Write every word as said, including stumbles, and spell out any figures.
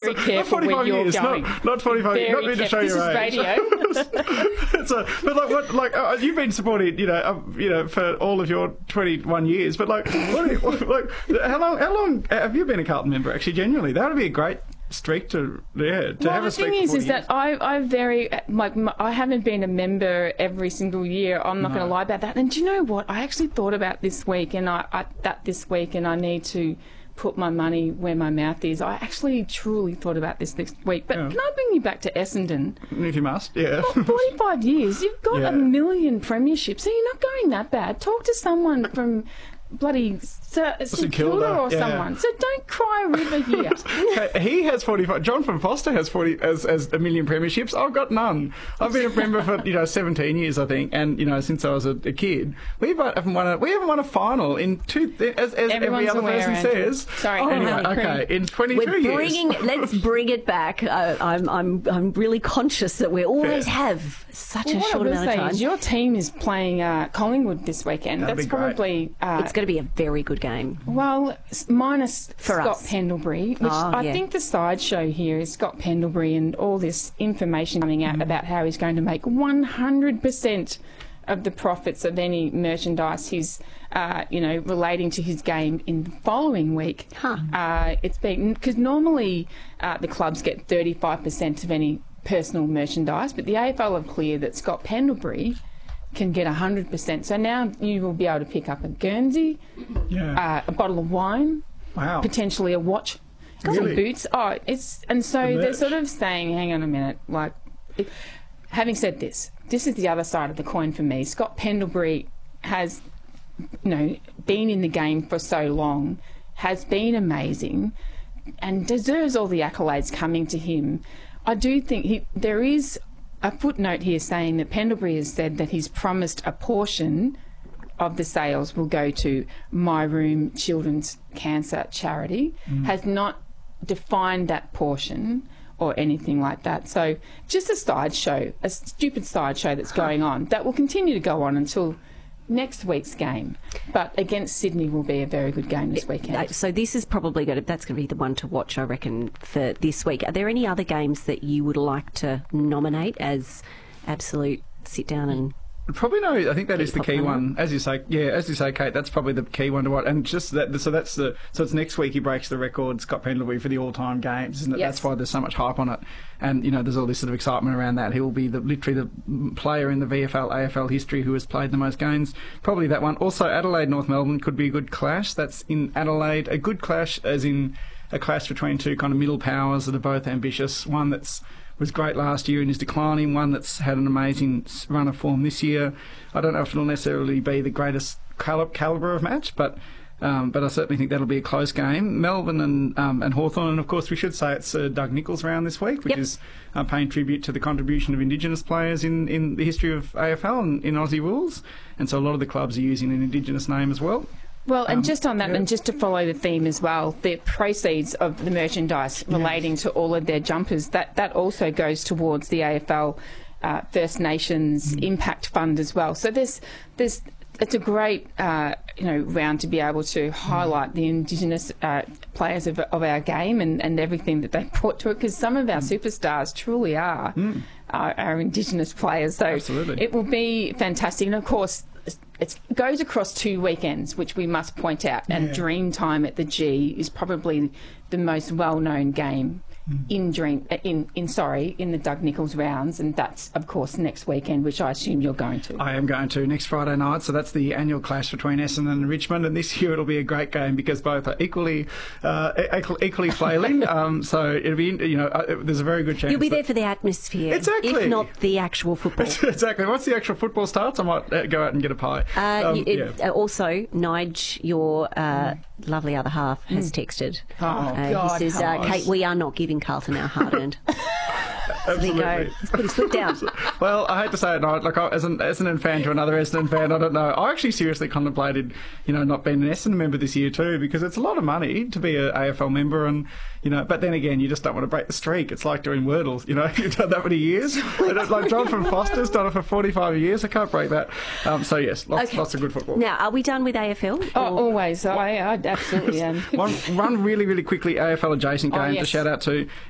very careful where you're years, going. Not, not forty-five years. Not meant to show this your is age. radio. so, but like, what, like uh, you've been supporting, you know, um, you know, for all of your twenty-one years. But like, what, are you, what, like, how long? How long have you been a Carlton member? Actually, genuinely, that would be a great streak to yeah to well, have the a streak thing for is, is years. that I, I very like I haven't been a member every single year. I'm not No. going to lie about that. And do you know what? I actually thought about this week, and I, I that this week, and I need to put my money where my mouth is. I actually truly thought about this this week. But Yeah. can I bring you back to Essendon? If you must, yeah. Well, forty-five years, you've got Yeah. a million premierships, so you're not going that bad. Talk to someone from bloody St St Kilda Kilda, or yeah. someone. So don't cry a river here. Hey, he has forty-five. John from Foster has forty as, as a million premierships. I've got none. I've been a member for you know seventeen years, I think, and you know since I was a, a kid, we haven't won a we haven't won a final in two. As, as every Everyone's other aware, person Andrew. says. Sorry, Anyway, Andy. okay, in twenty-two We're years. bringing. Let's bring it back. Uh, I'm, I'm, I'm really conscious that we always Fair. have such Well, a what I short will amount of say time. is your team is playing uh, Collingwood this weekend. That'd That's be great. probably uh, It's going to be a very good game. well s- minus For Scott us. Pendlebury, which Oh, I yeah. think the sideshow here is Scott Pendlebury and all this information coming Mm-hmm. out about how he's going to make one hundred percent of the profits of any merchandise he's, uh, you know, relating to his game in the following week. Huh. Uh, it's been because normally uh, the clubs get thirty-five percent of any personal merchandise, but the A F L have cleared that Scott Pendlebury can get one hundred percent. So now you will be able to pick up a Guernsey, Yeah. uh, a bottle of wine, wow. potentially a watch, some Really? boots. Oh, it's and so The they're merch. sort of saying, hang on a minute, like, it, having said this, this is the other side of the coin for me. Scott Pendlebury has, you know, been in the game for so long, has been amazing, and deserves all the accolades coming to him. I do think he, there is a footnote here saying that Pendlebury has said that he's promised a portion of the sales will go to My Room Children's Cancer Charity, has not defined that portion or anything like that. So just a sideshow, a stupid sideshow that's going on, that will continue to go on until next week's game. But against Sydney will be a very good game this weekend. Uh, So this is probably going to, that's going to be the one to watch, I reckon, for this week. Are there any other games that you would like to nominate as absolute sit down and... Probably no. I think that is the key Popcorn. one, as you say. Yeah, as you say, Kate. That's probably the key one to watch. And just that. So that's the. So it's next week. He breaks the record, Scott Pendlebury, for the all-time games, isn't it? Yes. That's why there's so much hype on it. And you know, there's all this sort of excitement around that. He will be the literally the player in the V F L, A F L history who has played the most games. Probably that one. Also, Adelaide, North Melbourne could be a good clash. That's in Adelaide. A good clash, as in a clash between two kind of middle powers that are both ambitious. One that's was great last year and is declining, one that's had an amazing s- run of form this year. I don't know if it'll necessarily be the greatest cal- calibre of match, but um, but I certainly think that'll be a close game. Melbourne and um, and Hawthorn, and of course we should say it's uh, Doug Nicholls round this week, which Yep. is uh, paying tribute to the contribution of Indigenous players in, in the history of A F L and in Aussie rules. And so a lot of the clubs are using an Indigenous name as well. Well, and Um, just on that, yeah. and just to follow the theme as well, the proceeds of the merchandise relating to all of their jumpers, that, that also goes towards the A F L uh, First Nations Mm. Impact Fund as well. So there's, there's, it's a great, uh, you know, round to be able to highlight the Indigenous uh, players of, of our game and, and everything that they brought to it, because some of our Mm. superstars truly are our, our Indigenous players. So Absolutely. it will be fantastic. And of course, it goes across two weekends, which we must point out. And Yeah. Dreamtime at the G is probably the most well-known game in Dream in in sorry in the Doug Nicholls rounds, and that's of course next weekend, which I assume you're going to. I am going to next Friday night, so that's the annual clash between Essendon and Richmond, and this year it'll be a great game because both are equally uh, equal, equally flailing. um, so it'll be, you know, uh, there's a very good chance. You'll be that- there for the atmosphere, Exactly. if not the actual football. Exactly. Once the actual football starts, I might uh, go out and get a pie. Uh, Um, y- it, yeah. uh, also, Nige, your uh, lovely other half, has texted. Oh, Uh, God, he says, uh, Hans. Kate, we are not giving Carlton our hard-earned. There you go. Absolutely. He's put his foot down. Well, I hate to say it, no, like I, as an Essendon fan to another Essendon fan, I don't know. I actually seriously contemplated, you know, not being an Essendon member this year too, because it's a lot of money to be an A F L member, and you know. But then again, you just don't want to break the streak. It's like doing Wordles, you know. You've done that many years. And it's like John from Foster's done it for forty-five years. I can't break that. Um, so yes, lots, Okay. lots of good football. Now, are we done with A F L? Oh, Or- always. I, I absolutely am. One, one really, really quickly A F L adjacent Oh, game to yes. shout out to